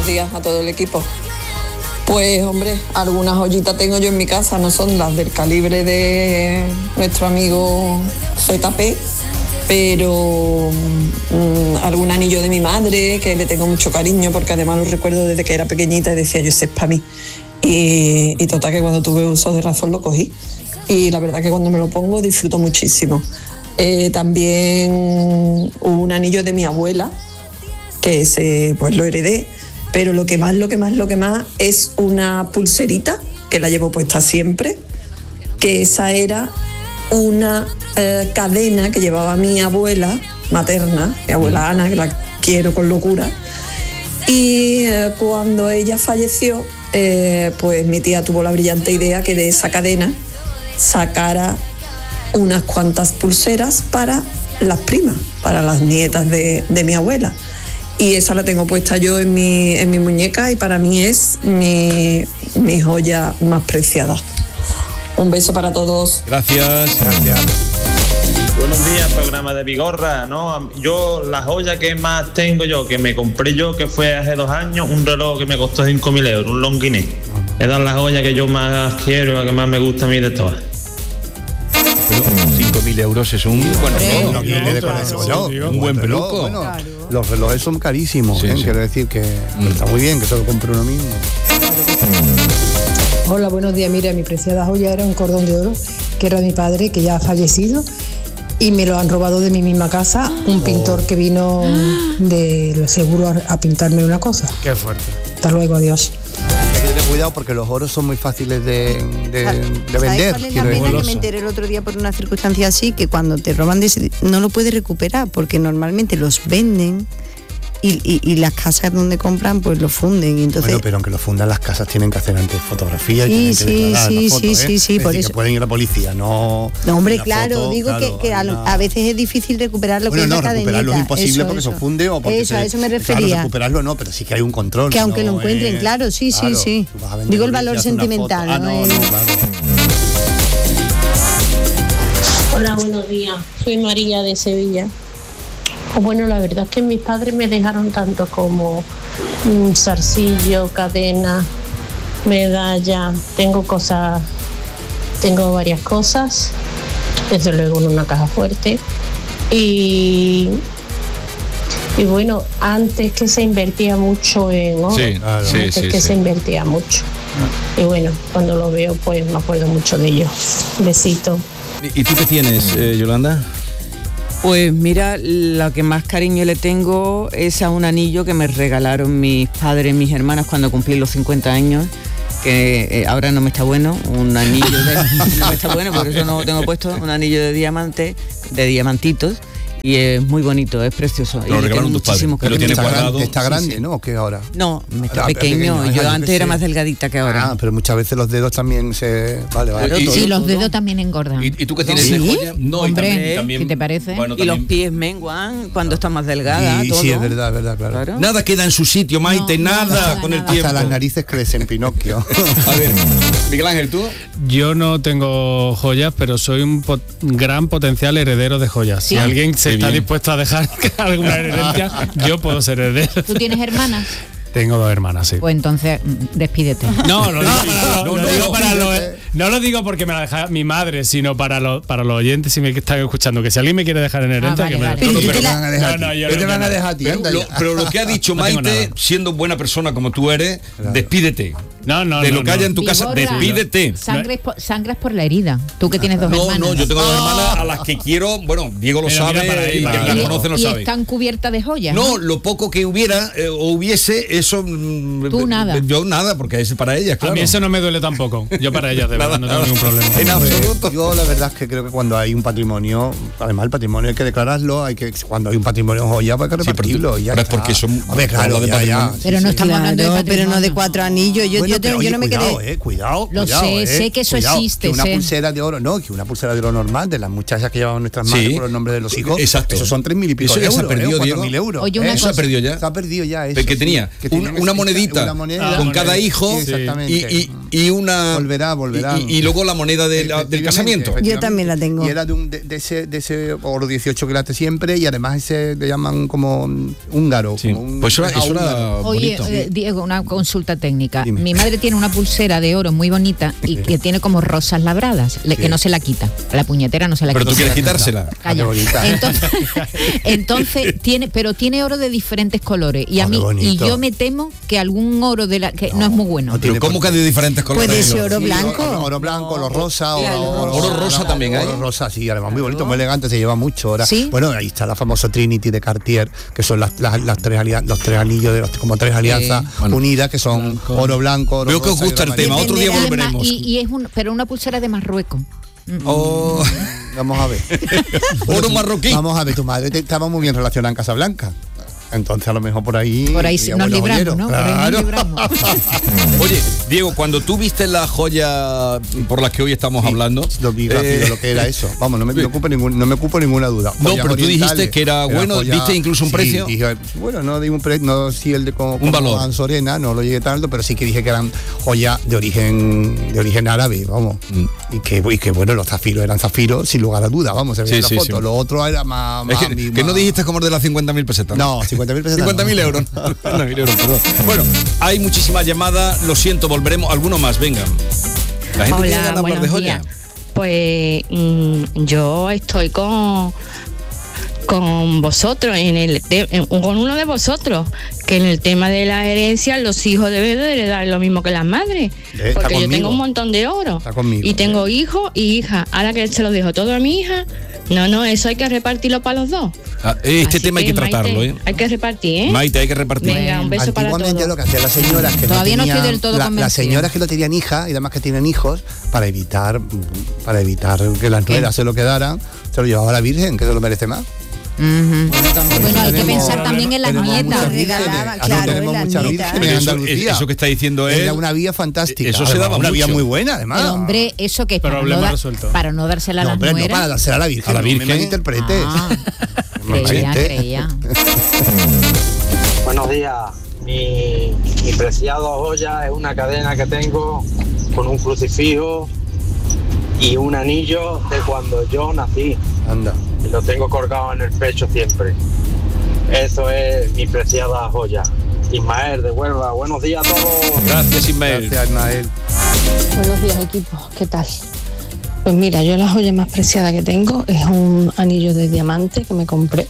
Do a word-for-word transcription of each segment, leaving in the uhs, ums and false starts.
buenos días a todo el equipo. Pues hombre, algunas joyitas tengo yo en mi casa, no son las del calibre de nuestro amigo Z P, pero mmm, algún anillo de mi madre que le tengo mucho cariño porque además lo recuerdo desde que era pequeñita y decía yo, ese es para mí. Y, y total que cuando tuve uso de razón lo cogí y la verdad que cuando me lo pongo disfruto muchísimo. Eh, también un anillo de mi abuela que ese pues lo heredé, pero lo que más, lo que más, lo que más es una pulserita que la llevo puesta siempre, que esa era una eh, cadena que llevaba mi abuela materna, mi abuela Ana, que la quiero con locura, y eh, cuando ella falleció, eh, pues mi tía tuvo la brillante idea que de esa cadena sacara unas cuantas pulseras para las primas, para las nietas de, de mi abuela. Y esa la tengo puesta yo en mi, en mi muñeca y para mí es mi, mi joya más preciada. Un beso para todos. Gracias. Gracias. Buenos días, programa de Vigorra, ¿no? Yo, la joya que más tengo yo, que me compré yo, que fue hace dos años, un reloj que me costó cinco mil euros, un Longines. Esa es la joya que yo más quiero, la que más me gusta a mí de todas. cinco mil euros es un buen reloj. No, no, no, no, no, un, un buen peluco. Bueno, claro. Los relojes son carísimos, sí, ¿eh? Sí. Quiero decir que mm. está muy bien que se lo compre uno mismo. Hola, buenos días. Mira, mi preciada joya era un cordón de oro que era de mi padre, que ya ha fallecido, y me lo han robado de mi misma casa un pintor oh. que vino de seguro a, a pintarme una cosa. Qué fuerte. Hasta luego, adiós. Hay que tener cuidado porque los oros son muy fáciles de, de, de vender. ¿Cuál es la pena que me enteré el otro día por una circunstancia así? Que cuando te roban de ese, no lo puedes recuperar porque normalmente los venden y, y, y las casas donde compran pues lo funden. Y entonces... Bueno, pero aunque lo fundan, las casas tienen que hacer antes fotografías y sí, tienen que declarar sí, la foto, sí, ¿eh? sí, sí, es por decir, eso. Que pueden ir a la policía, no... No, hombre, claro, foto, digo claro, que, que a, una... a veces es difícil recuperar lo bueno, que no, es la cadenita. recuperarlo es imposible eso, porque eso. se funde o porque Eso, se, a eso me claro, refería. recuperarlo no, pero sí que hay un control. Que aunque no, lo encuentren, eh, claro, sí, sí, claro, sí. Digo el valor sentimental. Ah, no, no, no, claro. Hola, buenos días. Soy María de Sevilla. Bueno, la verdad es que mis padres me dejaron tanto como un zarcillo, cadena, medalla. Tengo cosas, tengo varias cosas, desde luego en una caja fuerte. Y, y bueno, antes que se invertía mucho en oro, sí, claro. sí, antes sí, que sí. se invertía mucho. Y bueno, cuando lo veo, pues me acuerdo mucho de ello. Besito. ¿Y tú qué tienes, eh, Yolanda? Pues mira, lo que más cariño le tengo es a un anillo que me regalaron mis padres, mis hermanas cuando cumplí los cincuenta años, que eh, ahora no me está bueno, un anillo de, no me está bueno, por eso no lo tengo puesto, un anillo de diamante, de diamantitos, y es muy bonito, es precioso. Lo regalaron tus padres, que lo tiene está guardado. Grande, está grande, sí, sí. ¿no? ¿O qué ahora? No, está ah, pequeño, pequeño. yo Ah, antes yo era sé. más delgadita que ahora. Ah, pero muchas veces los dedos también se... Vale, vale. Y, Sí, y, los dedos también engordan. ¿Y, y tú qué tienes ¿Sí? de joya? No, Hombre, y también, también, ¿qué te parece? Bueno, Y también, los pies menguan cuando estás más delgada, Y, todo. sí, es verdad, es verdad, claro. Claro. nada queda en su sitio, Maite, No, nada, no, nada, con el nada. tiempo. Hasta las narices crecen, Pinocchio. A ver, Miguel Ángel, ¿tú? Yo no tengo joyas, pero soy un pot- gran potencial heredero de joyas. Sí. Si alguien se Qué está bien. dispuesto a dejar alguna herencia, yo puedo ser heredero. ¿Tú tienes hermanas? Tengo dos hermanas, sí. Pues entonces, mm, despídete. No, lo digo para, no, lo, lo no, digo no, para no, los- no lo digo porque me la deja mi madre, sino para los para los oyentes si me están escuchando, que si alguien me quiere dejar en herencia, Ah, vale, que me vale. Pero No, ¿qué pero- te van a dejar? No, no, yo ¿Qué no, te van yo a no. dejar a ti? Pero Anda lo, ya. pero lo que ha dicho No tengo Maite, nada. siendo buena persona como tú eres, Claro. despídete. No, no, de no, lo que no. haya en tu casa, Vigorra. despídete. Sangres por, sangras por la herida. Tú que tienes dos No, hermanas. no, yo tengo dos hermanas a las que quiero, bueno, Diego lo Pero mira para sabe ahí, y para quien ahí. las conoce lo y sabe. están cubiertas de joyas. No, lo poco que hubiera eh, o hubiese, eso... mm, Tú nada. Yo nada, porque es para ellas, claro. A mí eso no me duele tampoco. Yo para ellas, de verdad, no tengo Nada. ningún problema. En absoluto. Yo la verdad es que creo que cuando hay un patrimonio, además el patrimonio hay que declararlo, hay que cuando hay un patrimonio en joya pues hay que Sí, pero tú- repartirlo. y ya pero es está. porque son- Hombre, claro, habla de ya, ya. patrimonio. Pero no estamos hablando de Claro, pero no de patrimonio. cuatro anillos. Yo, Bueno, yo, te- pero, yo oye, no me cuidado, quedé. eh, cuidado, Lo cuidado, sé, eh, sé que eso cuidado, existe, que una sé. pulsera de oro, no, que una pulsera de oro normal de las muchachas que llevaban nuestras madres Sí. por los nombres de los hijos. Exacto. Esos son tres mil y pico Eso ya de se ha euros, perdido, eh, cuatro Diego. mil euros. Oye, una eh. Eso se ha cosa. perdido ya. Se ha perdido ya eso. Que tenía sí, que un- tienen una esa- monedita una moneda, con cada hijo sí, exactamente. y, y, y una... Volverá, volverá. Y, y luego la moneda de la- del casamiento. Yo también la tengo. Y era de, un, de, de ese, de ese oro dieciocho quilates siempre, y además ese le llaman como húngaro. Sí. Como un, Pues eso era- ah, eso era húngaro. Oye, bonito. eh, Diego, una consulta técnica. Dime. Mi madre tiene una pulsera de oro muy bonita y que tiene como rosas labradas, le- que no se la quita. La puñetera no se la Pero quita. tú quieres quitársela. Calla. Qué bonita. Entonces, entonces tiene, pero tiene oro de diferentes colores y a Oh, qué mí y bonito. yo me temo que algún oro de la que no, es muy bueno. no tiene Pero ¿cómo por que de diferentes colores? Puede ser oro Sí, blanco. Oro, oro blanco, oro rosa, oro, oro, Oro rosa también hay. Oro rosa, sí, además muy bonito, muy elegante, se lleva mucho ahora. ¿Sí? Bueno, ahí está la famosa Trinity de Cartier, que son las, las, las tres alian- los tres anillos de los, como tres alianzas bueno. unidas, que son oro blanco, oro Veo que os rosa y gusta oro el tema, amarillo. otro día Dependerá Y es ma- volveremos. Y, y es un, pero una pulsera de Marruecos. Oh, Vamos a ver. oro marroquí. Vamos a ver, tu madre te- estaba muy bien relacionada en Casablanca. Entonces a lo mejor por ahí... Por ahí sí había nos buenos libramos, joyeros. ¿no? Por ahí nos Claro. libramos. Oye, Diego, cuando tú viste la joya por la que hoy estamos Sí, hablando, Lo vi rápido, eh, lo que era eso. Vamos, no me, no ocupo, ningún, no me ocupo ninguna duda. No, Joyas pero tú dijiste orientales, que era bueno, ¿viste incluso un sí, precio? dije, bueno, no di un precio, no sí el de como, como valor. Ansorena, no lo llegué tanto, pero sí que dije que eran joyas de origen de origen árabe, vamos. Mm. Y que y que bueno, los zafiros eran zafiros sin lugar a duda, vamos, se veía Sí, en la sí, foto. sí. Lo otro era más, es más que, mi- que no más- dijiste como el de las cincuenta mil pesetas. No, cincuenta mil pesetas. cincuenta mil no. euros. cincuenta mil euros, perdón. Bueno, hay muchísimas llamadas, lo siento, volveremos. Alguno más, vengan. La gente tiene ganas Hola, de hablar de buenos joya. días. Pues mm, yo estoy con con vosotros en el te- en- con uno de vosotros, que en el tema de la herencia los hijos deben de heredar lo mismo que las madres, Eh, está porque yo conmigo. tengo un montón de oro Está conmigo. y tengo hijos y hijas. Ahora que se lo dejo todo a mi hija, no, no, eso hay que repartirlo para los dos. Ah, este Así tema hay que Maite, tratarlo, ¿eh? Hay que repartir, ¿eh? Maite, hay que repartir. Venga, un beso para Antiguamente todos. lo que hacían las señoras que Todavía no no estoy tenían, del todo la- las convencida. señoras que no tenían hijas y además que tienen hijos, para evitar para evitar que las nueras se lo quedaran, se lo llevaba a la Virgen, que se lo merece más. Ujú. Bueno, hay que Tenemos- pensar también en las tenemos nietas. muchas vírgenes, Regalaba, así claro, tenemos en las muchas nietas. vírgenes en Eso, Andalucía. eso que está diciendo él. Era una vía fantástica. Eso se Además, daba una vía mucho. muy buena, además. Pero hombre, eso que es para no, Problema dar- resuelto. para no dársela a no, las hombre, no nueras. para dársela a la Virgen, A la no me Virgen. malinterpretes. Ah, No me creía, malinterpretes. creía. Buenos días. Mi, mi preciada joya es una cadena que tengo con un crucifijo y un anillo de cuando yo nací. Anda. Y lo tengo colgado en el pecho siempre. Eso es mi preciada joya. Ismael de Huelva. Buenos días a todos. Gracias, Ismael. Gracias, Ismael. Buenos días, equipo. ¿Qué tal? Pues mira, yo la joya más preciada que tengo es un anillo de diamante que me compré.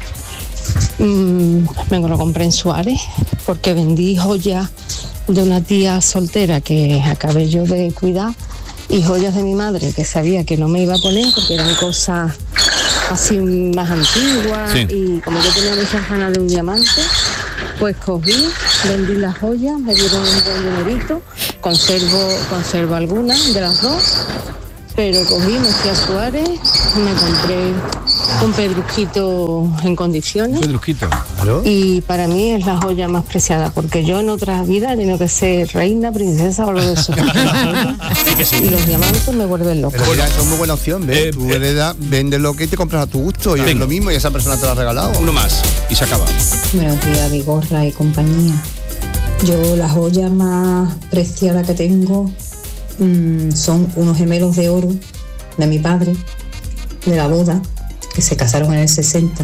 Mm, me lo compré en Suárez porque vendí joyas de una tía soltera que acabé yo de cuidar y joyas de mi madre que sabía que no me iba a poner porque eran cosas así más antiguas. Sí. Y como yo tenía muchas ganas de un diamante, pues cogí, vendí las joyas, me dieron un buen dinerito, conservo, conservo algunas de las dos, pero cogí, me fui a Suárez, me compré un pedrusquito en condiciones. Pedrusquito. Claro. Y para mí es la joya más preciada, porque yo en otras vidas he tenido que ser reina, princesa o algo de eso. Y los diamantes me vuelven loca. Pero mira, eso es muy buena opción, ¿ves? Eh, Tú eh. heredas, vendes lo que te compras a tu gusto y es Venga. lo mismo y esa persona te lo ha regalado. Uno más y se acaba. Buenos días, Vigorra y compañía. Yo la joya más preciada que tengo mm, son unos gemelos de oro de mi padre, de la boda, que se casaron en el sesenta.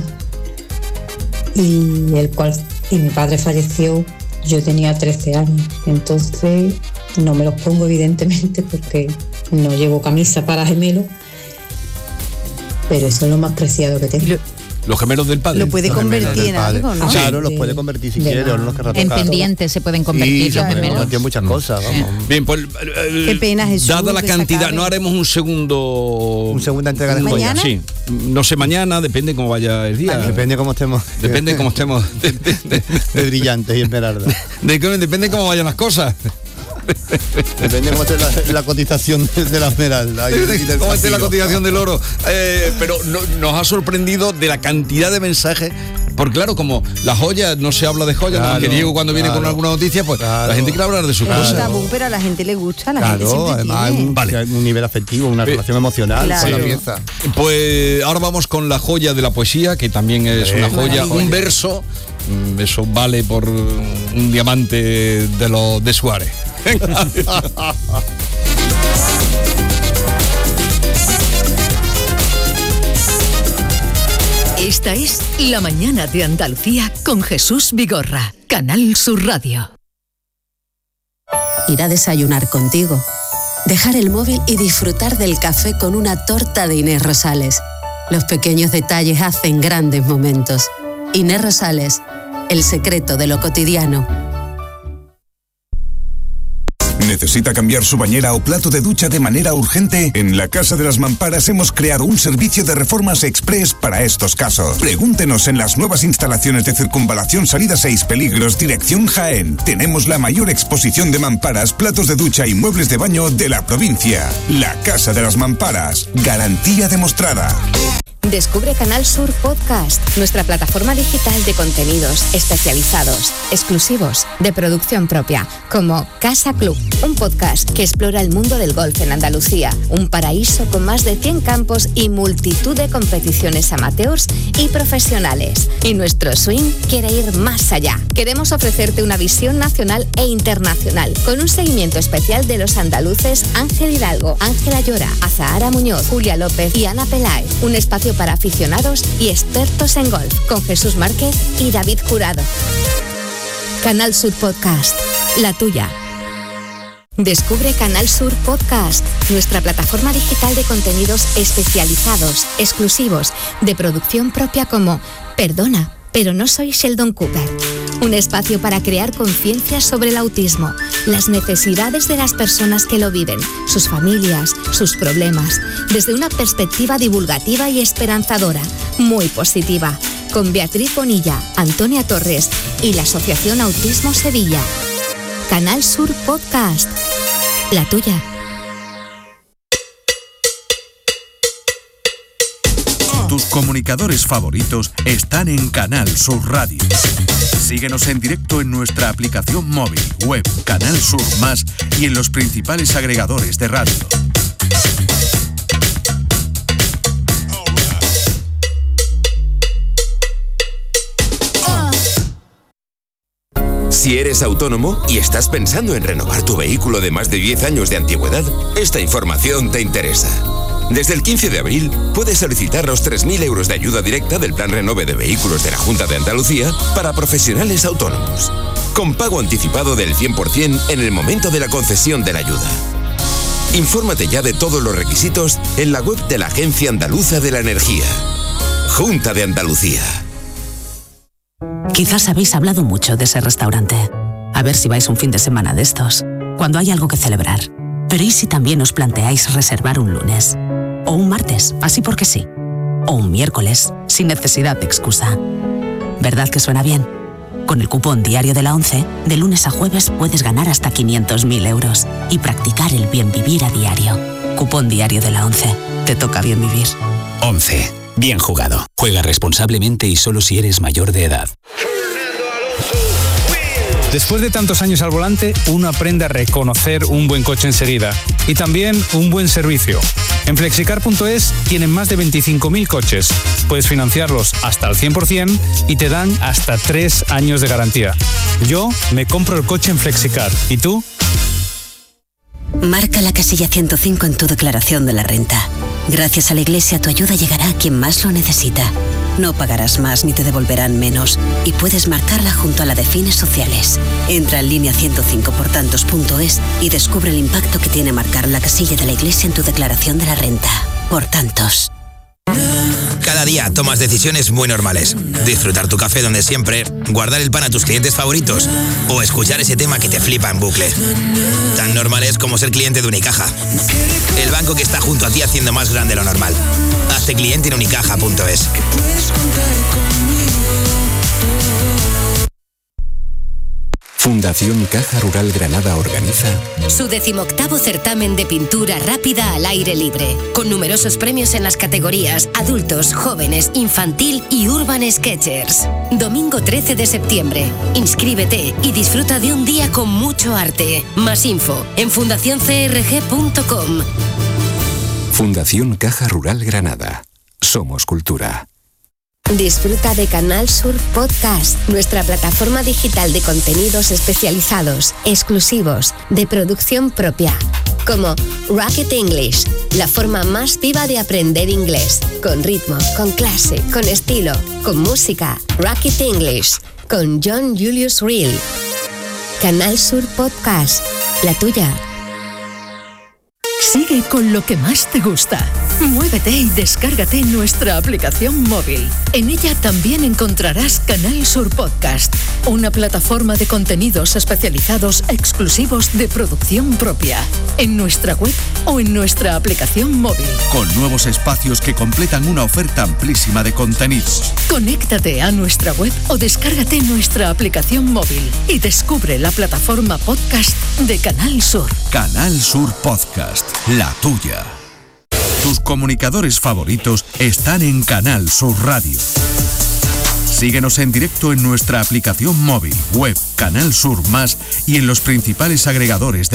Y el cual y mi padre falleció, yo tenía trece años. Entonces no me los pongo evidentemente porque no llevo camisa para gemelos. Pero eso es lo más preciado que tengo. Los gemelos del padre. Lo puede Los gemelos convertir del en padre. algo, ¿no? Claro, Sí. los puede convertir si De quiere, la- o no los querrá En tocar. pendientes se pueden Sí, convertir se los puede gemelos. convertir en muchas cosas, vamos. Bien, pues eh, Qué pena, Jesús, dada la que se cantidad, acabe. no haremos un segundo Un segunda entrega de un- ¿Mañana? Sí, no sé mañana, depende cómo vaya el día. Depende cómo estemos. Depende cómo estemos. De, de- de- de brillantes y esmeralda. de cómo- depende cómo vayan las cosas. Depende cómo esté la, la cotización de, de la esmeralda. y- y del ¿Cómo esté la zafiro. cotización del oro? Eh, pero no- nos ha sorprendido de la cantidad de mensajes. Porque claro, como la joya, no se habla de joya, Claro, como que Diego cuando viene con claro. alguna noticia, pues Claro. la gente quiere hablar de sus Es un cosas. tabú, pero a la gente le gusta, la gente Claro, siempre además hay tiene. un, Vale. hay un nivel afectivo, una Eh, relación emocional claro. con la pieza. Pues ahora vamos con la joya de la poesía, que también es Eh, una joya, maravilla. un verso. mm, Eso vale por un diamante de los de Suárez. Venga. Esta es La Mañana de Andalucía con Jesús Vigorra, Canal Sur Radio. Ir a desayunar contigo, dejar el móvil y disfrutar del café con una torta de Inés Rosales. Los pequeños detalles hacen grandes momentos. Inés Rosales, el secreto de lo cotidiano. ¿Necesita cambiar su bañera o plato de ducha de manera urgente? En la Casa de las Mamparas hemos creado un servicio de reformas express para estos casos. Pregúntenos en las nuevas instalaciones de Circunvalación Salida seis Peligros, dirección Jaén. Tenemos la mayor exposición de mamparas, platos de ducha y muebles de baño de la provincia. La Casa de las Mamparas. Garantía demostrada. Descubre Canal Sur Podcast, nuestra plataforma digital de contenidos especializados, exclusivos, de producción propia, como Casa Club, un podcast que explora el mundo del golf en Andalucía, un paraíso con más de cien campos y multitud de competiciones amateurs y profesionales. Y nuestro swing quiere ir más allá. Queremos ofrecerte una visión nacional e internacional, con un seguimiento especial de los andaluces Ángel Hidalgo, Ángela Llora, Azahara Muñoz, Julia López y Ana Peláez. Un espacio para aficionados y expertos en golf, con Jesús Márquez y David Jurado. Canal Sur Podcast, la tuya. Descubre Canal Sur Podcast, nuestra plataforma digital de contenidos especializados, exclusivos, de producción propia, como Perdona, pero no soy Sheldon Cooper. Un espacio para crear conciencia sobre el autismo, las necesidades de las personas que lo viven, sus familias, sus problemas, desde una perspectiva divulgativa y esperanzadora, muy positiva, con Beatriz Bonilla, Antonia Torres y la Asociación Autismo Sevilla. Canal Sur Podcast, la tuya. Tus comunicadores favoritos están en Canal Sur Radio. Síguenos en directo en nuestra aplicación móvil, web, Canal Sur Más y en los principales agregadores de radio. Si eres autónomo y estás pensando en renovar tu vehículo de más de diez años de antigüedad, esta información te interesa. Desde el quince de abril puedes solicitar los tres mil euros de ayuda directa del Plan Renove de Vehículos de la Junta de Andalucía para profesionales autónomos, con pago anticipado del cien por ciento en el momento de la concesión de la ayuda. Infórmate ya de todos los requisitos en la web de la Agencia Andaluza de la Energía. Junta de Andalucía. Quizás habéis hablado mucho de ese restaurante. A ver si vais un fin de semana de estos, cuando hay algo que celebrar. Pero ¿y si también os planteáis reservar un lunes? O un martes, así porque sí. O un miércoles, sin necesidad de excusa. ¿Verdad que suena bien? Con el cupón diario de la ONCE, de lunes a jueves puedes ganar hasta quinientos mil euros y practicar el bien vivir a diario. Cupón diario de la ONCE. Te toca bien vivir. ONCE. Bien jugado. Juega responsablemente y solo si eres mayor de edad. Después de tantos años al volante, uno aprende a reconocer un buen coche enseguida y también un buen servicio. En flexicar punto es tienen más de veinticinco mil coches. Puedes financiarlos hasta el cien por ciento y te dan hasta tres años de garantía. Yo me compro el coche en Flexicar. ¿Y tú? Marca la casilla ciento cinco en tu declaración de la renta. Gracias a la Iglesia tu ayuda llegará a quien más lo necesita. No pagarás más ni te devolverán menos y puedes marcarla junto a la de fines sociales. Entra en línea ciento cinco por tantos punto es y descubre el impacto que tiene marcar la casilla de la Iglesia en tu declaración de la renta. Por tantos. Cada día tomas decisiones muy normales. Disfrutar tu café donde siempre, guardar el pan a tus clientes favoritos o escuchar ese tema que te flipa en bucle. Tan normales como ser cliente de Unicaja. El banco que está junto a ti haciendo más grande lo normal. Hazte cliente en unicaja punto es. Fundación Caja Rural Granada organiza su decimoctavo certamen de pintura rápida al aire libre, con numerosos premios en las categorías adultos, jóvenes, infantil y urban sketchers. Domingo trece de septiembre. Inscríbete y disfruta de un día con mucho arte. Más info en fundación c r g punto com. Fundación Caja Rural Granada. Somos cultura. Disfruta de Canal Sur Podcast, nuestra plataforma digital de contenidos especializados, exclusivos, de producción propia, como Rocket English, la forma más viva de aprender inglés, con ritmo, con clase, con estilo, con música. Rocket English, con John Julius Reel. Canal Sur Podcast, la tuya. Sigue con lo que más te gusta. Muévete y descárgate nuestra aplicación móvil. En ella también encontrarás Canal Sur Podcast, una plataforma de contenidos especializados exclusivos de producción propia, en nuestra web o en nuestra aplicación móvil. Con nuevos espacios que completan una oferta amplísima de contenidos. Conéctate a nuestra web o descárgate nuestra aplicación móvil y descubre la plataforma podcast de Canal Sur. Canal Sur Podcast, la tuya. Tus comunicadores favoritos están en Canal Sur Radio. Síguenos en directo en nuestra aplicación móvil, web, Canal Sur Más y en los principales agregadores de